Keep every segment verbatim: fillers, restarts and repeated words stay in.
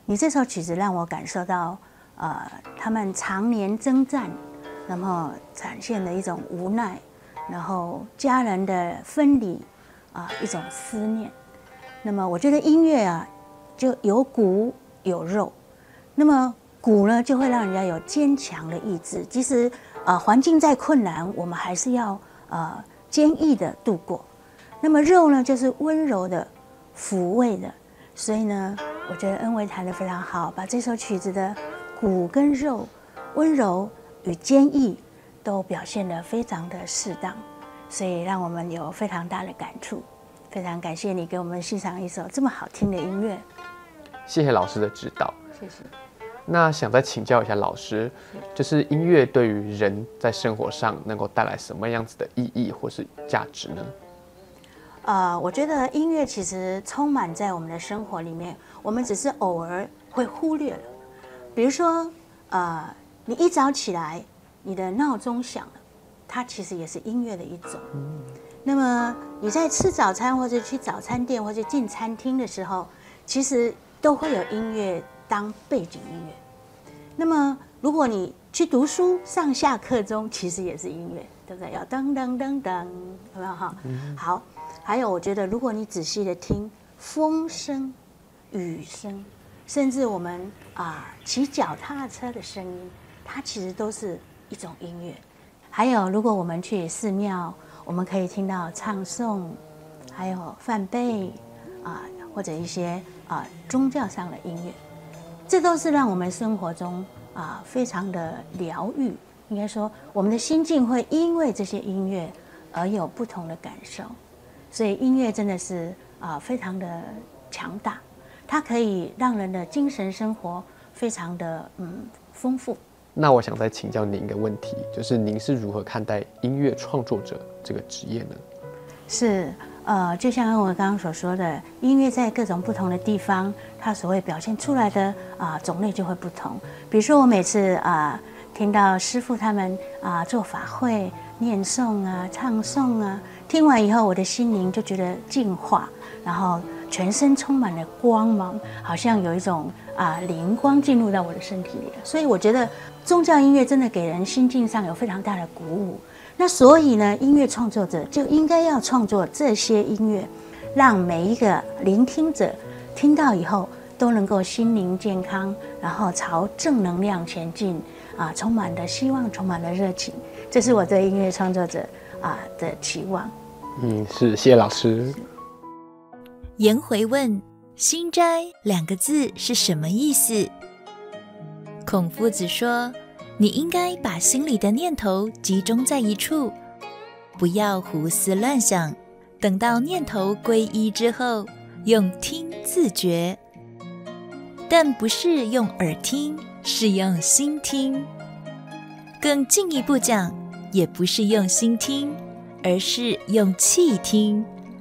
你这首曲子让我感受到，呃，他们常年征战，那么展现了一种无奈，然后家人的分离，啊、一种思念。那么我觉得音乐啊，就有骨有肉，那么骨呢就会让人家有坚强的意志，即使呃环境再困难，我们还是要呃坚毅的度过。那么肉呢，就是温柔的、抚慰的。所以呢，我觉得恩维弹得非常好，把这首曲子的骨跟肉、温柔与坚毅都表现得非常的适当，所以让我们有非常大的感触。非常感谢你给我们欣赏一首这么好听的音乐。 谢谢老师的指导。 谢谢。 那想再请教一下老师，就是音乐对于人在生活上能够带来什么样子的意义或是价值呢？ 呃，我觉得音乐其实充满在我们的生活里面，我们只是偶尔会忽略了。比如说，呃，你一早起来，你的闹钟响了，它其实也是音乐的一种。嗯、那么你在吃早餐或者去早餐店或者进餐厅的时候，其实都会有音乐当背景音乐。那么如果你去读书，上下课钟其实也是音乐，对不对？要噔噔噔噔，有没有哈？嗯、好。还有，我觉得如果你仔细的听风声、雨声，甚至我们啊骑脚踏车的声音，它其实都是一种音乐。还有，如果我们去寺庙，我们可以听到唱诵，还有梵呗啊，或者一些啊宗教上的音乐，这都是让我们生活中啊非常的疗愈。应该说，我们的心境会因为这些音乐而有不同的感受。所以音乐真的是啊、呃、非常的强大，它可以让人的精神生活非常的嗯丰富。 那我想再请教您一个问题，就是您是如何看待音乐创作者这个职业呢？是呃，就像我刚刚所说的，音乐在各种不同的地方，它所会表现出来的啊、呃、种类就会不同。比如说我每次啊、呃、听到师父他们啊、呃、做法会、念诵啊、唱诵啊。听完以后，我的心灵就觉得净化，然后全身充满了光芒，好像有一种啊灵光进入到我的身体里了。所以我觉得宗教音乐真的给人心境上有非常大的鼓舞。那所以呢，音乐创作者就应该要创作这些音乐，让每一个聆听者听到以后都能够心灵健康，然后朝正能量前进啊，充满了希望，充满了热情。这是我对音乐创作者啊的期望。 嗯，是，谢谢老师。 颜回问：“心斋两个字是什么意思？”孔夫子说：“你应该把心里的念头集中在一处，不要胡思乱想。等到念头归一之后，用听自觉。但不是用耳听，是用心听。更进一步讲，也不是用心听，而是用气听，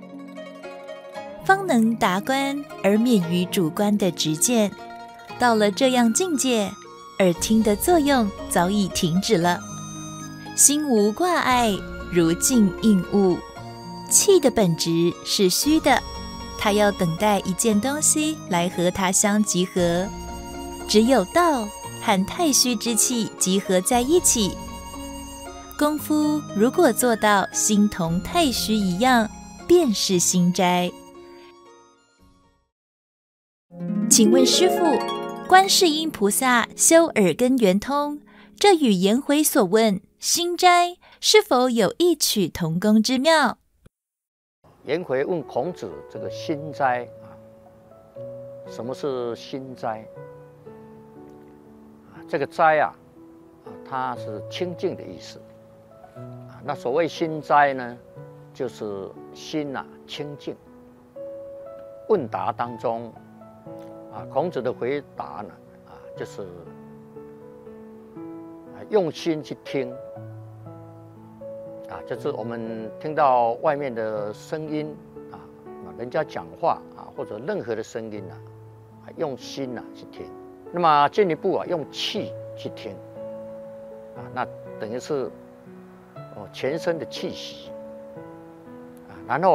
方能达观而免于主观的执见。到了这样境界，耳听的作用早已停止了，心无挂碍，如镜映物。气的本质是虚的，它要等待一件东西来和它相集合。只有道和太虚之气集合在一起。功夫如果做到心同太虚一样，便是心斋。请问师父，观世音菩萨修耳根圆通，这与颜回所问心斋是否有异曲同工之妙？ 颜回问孔子这个心斋啊，什么是心斋？这个斋啊，它是清净的意思。那所谓心斋呢，就是心啊清净。问答当中啊，孔子的回答呢啊，就是啊用心去听啊，就是我们听到外面的声音啊，人家讲话啊，或者任何的声音啊，啊用心啊去听。那么进一步啊，用气去听啊，那等于是哦全身的气息啊，然后